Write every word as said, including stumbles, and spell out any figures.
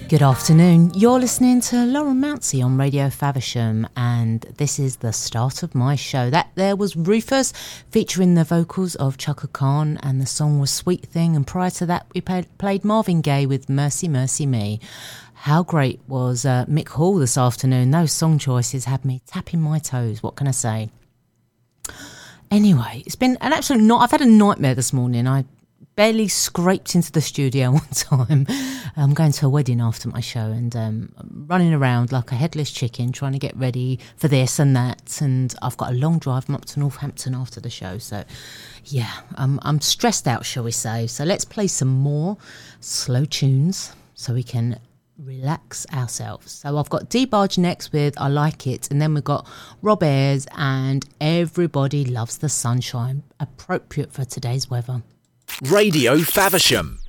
Good afternoon. You're listening to Lauren Mounsey on Radio Faversham, and this is the start of my show. That there was Rufus featuring the vocals of Chaka Khan, and the song was Sweet Thing. And prior to that, we played, played Marvin Gaye with Mercy, Mercy Me. How great was uh, Mick Hall this afternoon? Those song choices had me tapping my toes. What can I say? Anyway, it's been an absolute not. I've had a nightmare this morning. I barely scraped into the studio one time. I'm going to a wedding after my show, and um, I'm running around like a headless chicken trying to get ready for this and that. And I've got a long drive. I'm up to Northampton after the show. So, yeah, I'm, I'm stressed out, shall we say. So let's play some more slow tunes so we can relax ourselves. So I've got D-Barge next with I Like It, and then we've got Rob Ayers and Everybody Loves the Sunshine, appropriate for today's weather. Radio Faversham.